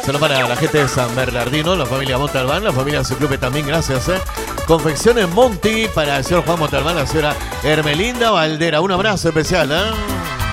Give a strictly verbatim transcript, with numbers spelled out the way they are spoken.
Solo para la gente de San Bernardino, la familia Montalbán, la familia Ciclope también, gracias. ¿eh? Confecciones Monti para el señor Juan Montalbán, la señora Hermelinda Valdera. Un abrazo especial. ¿eh?